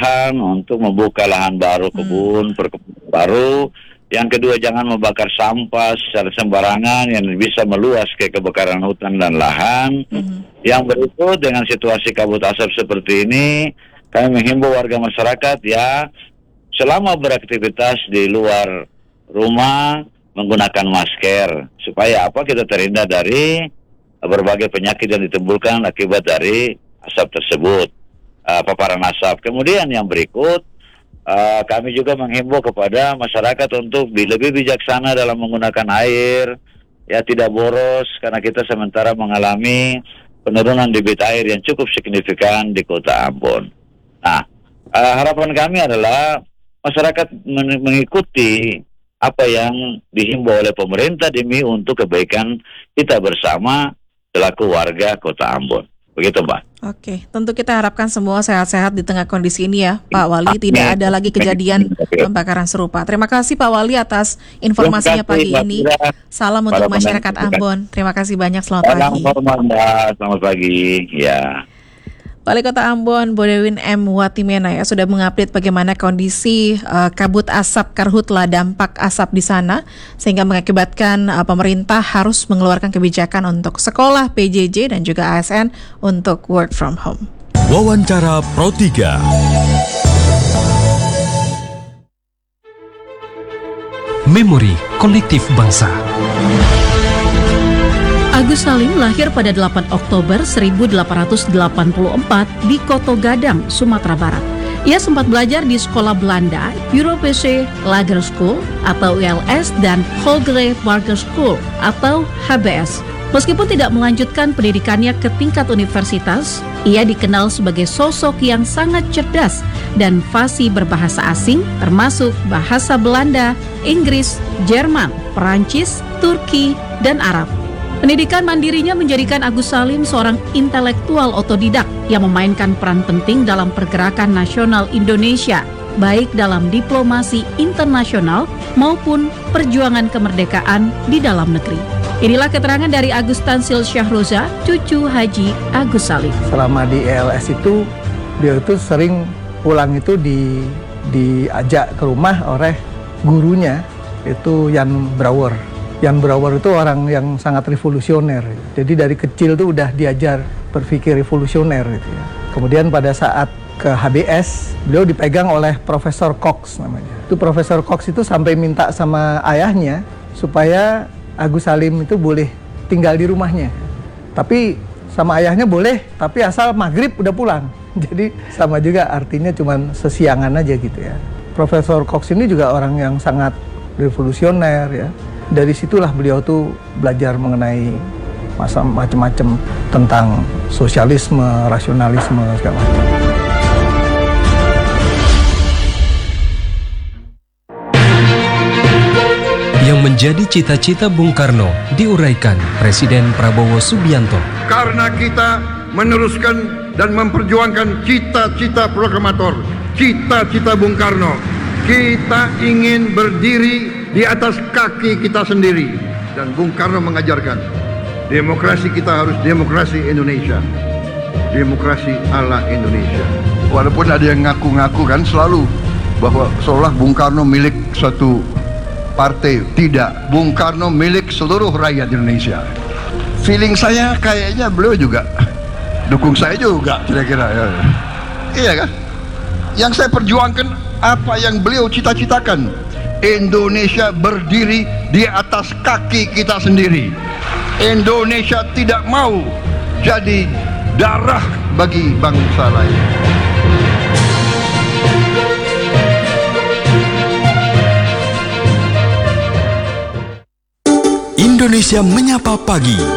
lahan untuk membuka lahan baru kebun, perkebunan baru. Yang kedua, jangan membakar sampah secara sembarangan yang bisa meluas ke kebakaran hutan dan lahan. Yang berikut, dengan situasi kabut asap seperti ini, kami menghimbau warga masyarakat ya, selama beraktivitas di luar rumah menggunakan masker supaya kita terhindar dari berbagai penyakit yang ditimbulkan akibat dari asap tersebut, paparan asap. Kemudian yang berikut, kami juga menghimbau kepada masyarakat untuk lebih bijaksana dalam menggunakan air, ya, tidak boros, karena kita sementara mengalami penurunan debit air yang cukup signifikan di Kota Ambon. Nah, harapan kami adalah masyarakat mengikuti apa yang dihimbau oleh pemerintah demi untuk kebaikan kita bersama selaku warga Kota Ambon. Begitu, Mbak. Oke, tentu kita harapkan semua sehat-sehat di tengah kondisi ini ya, Pak Wali. Tidak ada lagi kejadian pembakaran serupa. Terima kasih Pak Wali atas informasinya pagi ini. Salam untuk masyarakat Ambon. Terima kasih banyak, selamat pagi. Selamat pagi, ya. Wali Kota Ambon, Bodewin M. Watimena ya sudah mengupdate bagaimana kondisi kabut asap karhutla, dampak asap di sana sehingga mengakibatkan pemerintah harus mengeluarkan kebijakan untuk sekolah, PJJ dan juga ASN untuk work from home. Wawancara Pro 3. Memori Kolektif Bangsa. Agus Salim lahir pada 8 Oktober 1884 di Koto Gadang, Sumatera Barat. Ia sempat belajar di sekolah Belanda, Europese Lager School atau ULS dan Hogere Barger School atau HBS. Meskipun tidak melanjutkan pendidikannya ke tingkat universitas, ia dikenal sebagai sosok yang sangat cerdas dan fasih berbahasa asing termasuk bahasa Belanda, Inggris, Jerman, Perancis, Turki, dan Arab. Pendidikan mandirinya menjadikan Agus Salim seorang intelektual otodidak yang memainkan peran penting dalam pergerakan nasional Indonesia, baik dalam diplomasi internasional maupun perjuangan kemerdekaan di dalam negeri. Inilah keterangan dari Agus Tansil Syahroza, cucu Haji Agus Salim. Selama di ELS itu, dia itu sering pulang itu diajak ke rumah oleh gurunya, itu Jan Brouwer. Jan Brouwer itu orang yang sangat revolusioner. Jadi dari kecil tuh udah diajar berpikir revolusioner gitu ya. Kemudian pada saat ke HBS, beliau dipegang oleh Profesor Cox namanya. Itu Profesor Cox itu sampai minta sama ayahnya supaya Agus Salim itu boleh tinggal di rumahnya. Tapi sama ayahnya boleh, tapi asal maghrib udah pulang. Jadi sama juga artinya cuman sesiangan aja gitu ya. Profesor Cox ini juga orang yang sangat revolusioner ya. Dari situlah beliau tuh belajar mengenai macam-macam tentang sosialisme, rasionalisme, segala macam. Yang menjadi cita-cita Bung Karno diuraikan Presiden Prabowo Subianto. Karena kita meneruskan dan memperjuangkan cita-cita proklamator, cita-cita Bung Karno. Kita ingin berdiri di atas kaki kita sendiri. Dan Bung Karno mengajarkan, demokrasi kita harus demokrasi Indonesia. Demokrasi ala Indonesia. Walaupun ada yang ngaku-ngaku kan selalu bahwa seolah Bung Karno milik suatu partai. Tidak, Bung Karno milik seluruh rakyat Indonesia. Feeling saya kayaknya beliau juga dukung saya juga kira-kira ya. Iya kan? Yang saya perjuangkan apa yang beliau cita-citakan. Indonesia berdiri di atas kaki kita sendiri. Indonesia tidak mau jadi darah bagi bangsa lain. Indonesia Menyapa Pagi.